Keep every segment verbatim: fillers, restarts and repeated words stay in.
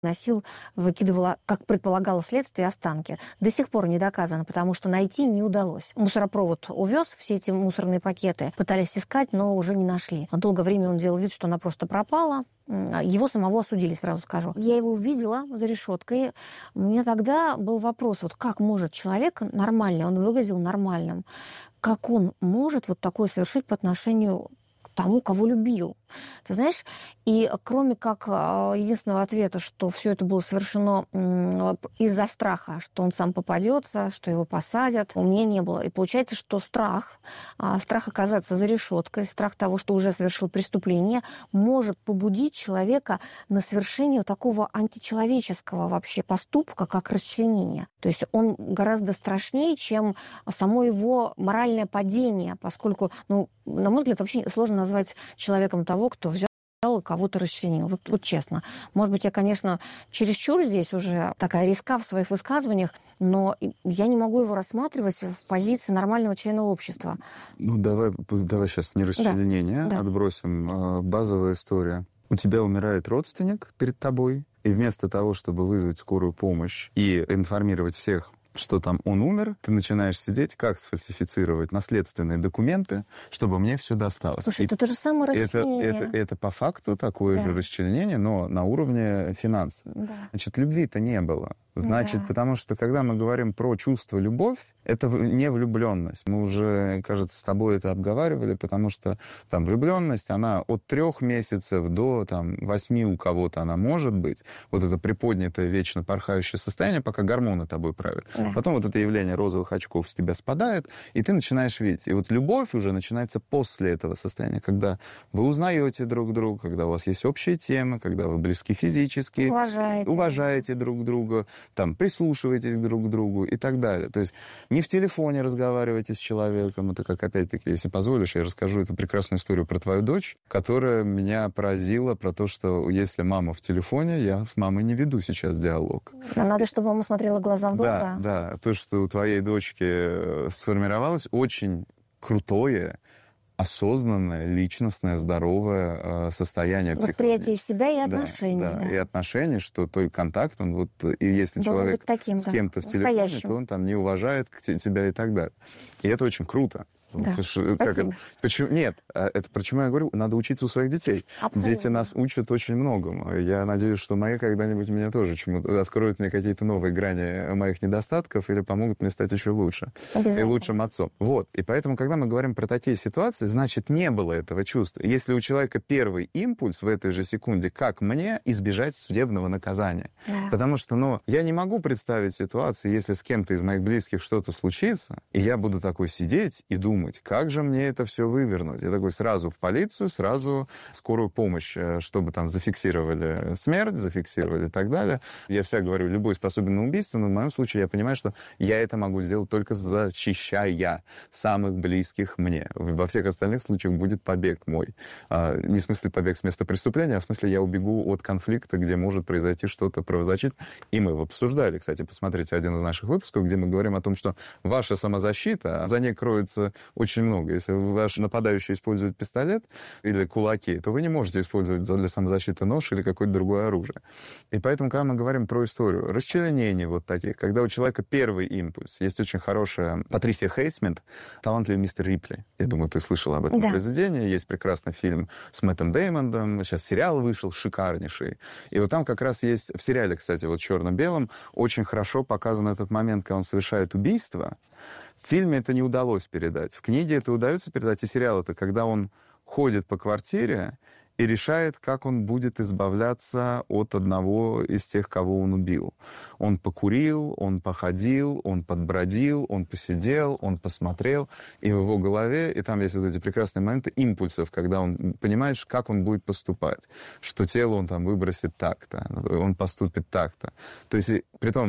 носил, выкидывала, как предполагало следствие, останки. До сих пор не доказано, потому что найти не удалось. Мусоропровод увез все эти мусорные пакеты, пытались искать, но уже не нашли. Долгое время он делал вид, что она просто пропала. Его самого осудили, сразу скажу. Я его увидела за решеткой. У меня тогда был вопрос, вот как может человек нормальный, он выглядел нормальным, как он может вот такое совершить по отношению к тому, кого любил? Ты знаешь, и кроме как единственного ответа, что все это было совершено из-за страха, что он сам попадется, что его посадят, у меня не было. И получается, что страх, страх оказаться за решеткой, страх того, что уже совершил преступление, может побудить человека на совершение такого античеловеческого вообще поступка, как расчленение. То есть он гораздо страшнее, чем само его моральное падение, поскольку, ну, на мой взгляд, вообще сложно назвать человеком того, кто взял и кого-то расчленил. Вот, вот честно. Может быть, я, конечно, чересчур здесь уже такая риска в своих высказываниях, но я не могу его рассматривать в позиции нормального члена общества. Ну, давай, давай сейчас не расчленение, да, отбросим. Да. Базовая история. У тебя умирает родственник перед тобой, и вместо того, чтобы вызвать скорую помощь и информировать всех, что там он умер, ты начинаешь сидеть, как сфальсифицировать наследственные документы, чтобы мне все досталось. Слушай, и это то же самое расчленение. Это, это, это по факту такое да. же расчленение, но на уровне финансов. Да. Значит, любви-то не было. Значит, да. потому что, когда мы говорим про чувство любовь, это не влюбленность. Мы уже, кажется, с тобой это обговаривали, потому что там влюбленность, она от трех месяцев до там, восьми у кого-то она может быть. Вот это приподнятое, вечно порхающее состояние, пока гормоны тобой правят. Да. Потом вот это явление розовых очков с тебя спадает, и ты начинаешь видеть. И вот любовь уже начинается после этого состояния, когда вы узнаете друг друга, когда у вас есть общие темы, когда вы близки физически, уважаете, уважаете друг друга, там, прислушиваетесь друг к другу и так далее. То есть не в телефоне разговариваете с человеком. Это как, опять-таки, если позволишь, я расскажу эту прекрасную историю про твою дочь, которая меня поразила про то, что если мама в телефоне, я с мамой не веду сейчас диалог. Нам надо, чтобы мама смотрела глаза в глаза. Да, да. То, что у твоей дочки сформировалось, очень крутое, осознанное, личностное, здоровое состояние. Восприятие себя и отношений. Да, да. Да. И отношения, что только контакт, он вот, и если должен человек таким, с да, кем-то в телефоне, то он там не уважает тебя и так далее. И это очень круто. Да. Как это? Почему? Нет, это почему я говорю, надо учиться у своих детей. Абсолютно. Дети нас учат очень многому. Я надеюсь, что мои когда-нибудь меня тоже чему-то откроют мне какие-то новые грани моих недостатков или помогут мне стать еще лучше. И лучшим отцом. Вот. И поэтому, когда мы говорим про такие ситуации, значит, не было этого чувства. Если у человека первый импульс в этой же секунде, как мне избежать судебного наказания? Да. Потому что, ну, я не могу представить ситуацию, если с кем-то из моих близких что-то случится, и я буду такой сидеть и думать, как же мне это все вывернуть? Я такой сразу в полицию, сразу скорую помощь, чтобы там зафиксировали смерть, зафиксировали и так далее. Я всегда говорю, любой способен на убийство, но в моем случае я понимаю, что я это могу сделать только защищая самых близких мне. Во всех остальных случаях будет побег мой. Не в смысле побег с места преступления, а в смысле я убегу от конфликта, где может произойти что-то правозащитное. И мы его обсуждали, кстати, посмотрите один из наших выпусков, где мы говорим о том, что ваша самозащита, за ней кроется очень много. Если ваш нападающий использует пистолет или кулаки, то вы не можете использовать для самозащиты нож или какое-то другое оружие. И поэтому, когда мы говорим про историю расчленений вот таких, когда у человека первый импульс, есть очень хорошая Патрисия Хейсмит, «Талантливый мистер Рипли». Я думаю, ты слышала об этом да. произведении. Есть прекрасный фильм с Мэттом Дэймоном. Сейчас сериал вышел шикарнейший. И вот там как раз есть, в сериале, кстати, вот черно-белом, очень хорошо показан этот момент, когда он совершает убийство. В фильме это не удалось передать. В книге это удается передать, и сериал это, когда он ходит по квартире и решает, как он будет избавляться от одного из тех, кого он убил. Он покурил, он походил, он подбродил, он посидел, он посмотрел, и в его голове, и там есть вот эти прекрасные моменты импульсов, когда он понимает, как он будет поступать, что тело он там выбросит так-то, он поступит так-то. То есть, притом,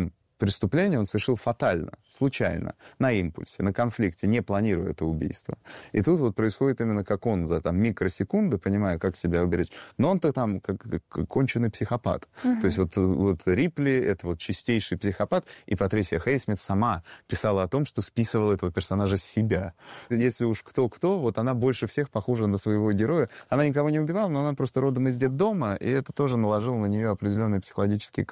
преступление он совершил фатально, случайно, на импульсе, на конфликте, не планируя это убийство. И тут вот происходит именно как он за там, микросекунды, понимая, как себя уберечь. Но он-то там как, как конченый психопат. Uh-huh. То есть вот, вот Рипли — это вот чистейший психопат, и Патрисия Хейсмит сама писала о том, что списывала этого персонажа с себя. Если уж кто-кто, вот она больше всех похожа на своего героя. Она никого не убивала, но она просто родом из детдома, и это тоже наложило на нее определенный психологический